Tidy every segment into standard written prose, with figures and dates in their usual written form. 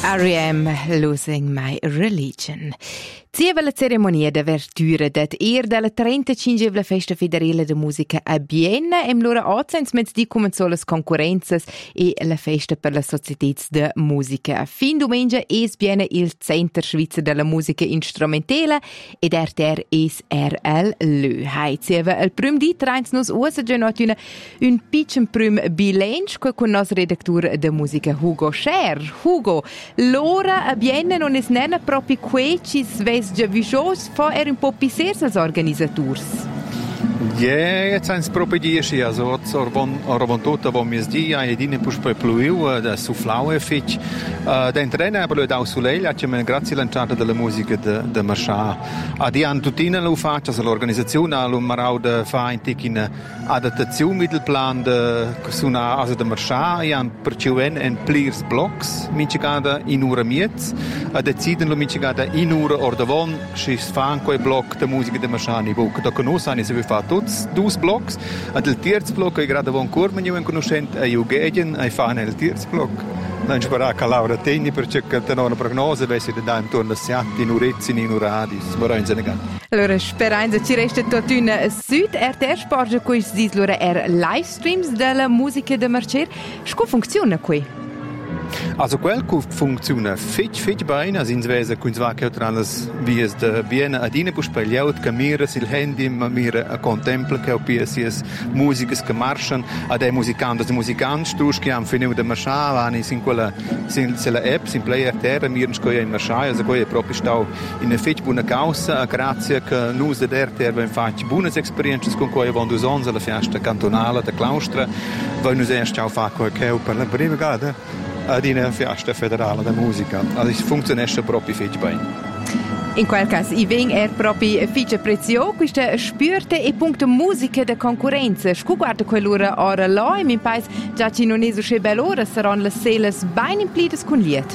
R.E.M. Losing My Religion. Zieva la ceremonia d'apertura dat della 35 Festa Federale de Musica a Bienne em lura ozzens mezzdi comenzo las concorrenzas e la festa per la società de musica. Fin domenica es Bienne il Center Svizzer della musica instrumentale ed es RL Lö. Hai zieva il prim di trains nos usa genot un pitchen prim bilancio con nos redaktur de musica Hugo Scher. Hugo, l'ora a Bienne non es nena proprio que ci svesgia viscios fa un po' pisers als organisators. Ja, jetzt sind es proprio 10, also orvon tutto vom mesdi e dine pus pe pluiu da suflaue fitch d'entrena aber da suleil ha men grazie all'entrata della musica de Marchà a di an tutina lo faccia l'organizzazione allo marau de fa in adattazione mittelplan de suna also de Marchà e an perciuen en pliers blocks mincigada in ura miez a deciden lo mincigada in ura ordavon si fa quei block de musica de Marchà ni book da conosani se vi fa tuts dus blocks ad il terzo blocco e grada von curmen in conoscent a Eugedien ai fa nel terzo block non spara che Laura Tegni perché tenno una prognose vesse da intorno a Siatti in Urezzi in Uradis vorrei in Senegal. Allora speranza ci resta tot un sud RTR Sport con si loro live streams della musica de Marcher. Sco funziona qui? Also quel funziona fitch bene, also in Svesa kun svake otranlas vies de Bienne adine pus peljaut camira sil handy mamira a contempla che opiesies musicas che marchan ad e musicantes strus che am finu de marcha vani sin quella sin la app sin player terra mirn scoia in marcha also coi proprio stau in a fitch buna causa a grazie che nus de der ben fac bunas experiences con coi von dus onze la festa cantonale de claustra voi nus erst au fa coi che per la prima gada ad una festa federale da musica. Also funziona proprio fitch bene. In quel caso, i veng proprio fitch prezio, questa spürte e punto musica da concorrenza. Scu guarda quell'ora ora là, in mio paese già ci non è so bell'ora, saranno le seles bene implites con liet.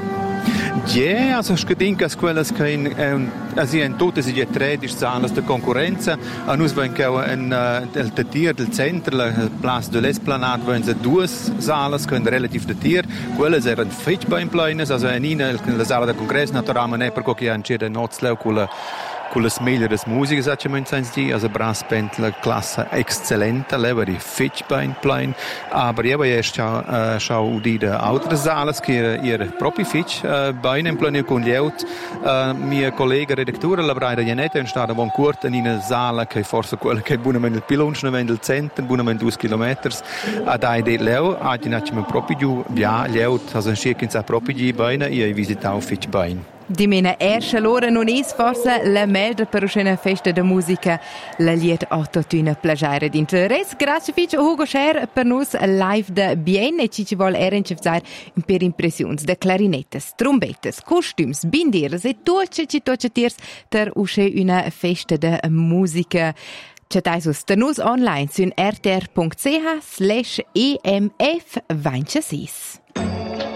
Ja, also ich denke, dass quelles kein also in tote si tredisch salas de concorrenza, a nus ven che del tier del centro la place de l'esplanade ven se duas salas con relativ de tier, quelles eran fitch beim pleines, also in la sala de congresso naturalmente per che han c'era nozleu con le migliori musiche, facciamo in senso di, also brass band la classe eccellente, leveri fitch bein plein, aber io erst schau udire altre salas che ihre proprio fitch bein in plein con lieut, mia collega redattore lavorava Janetta in stata von Kurt in una sala che forse quella che buonamente il piloncio nel centro, buonamente 2 chilometri, ad ai de leo, ad in proprio giù, via lieut, also circa in sa proprio giù bein, io visitavo fitch bein. Di mena erste l'ora non è forse la melda per una festa de musica la liet autotuna plagare d'interesse. Grazie fitch Hugo Scher per nos live de Bienne e ci vuol erencevzar un per impressions de clarinettes, trombettes, costumes, bindieres e tuce tiers ter usce una festa de musica. Cetaisus de nos online su rtr.ch/emf26.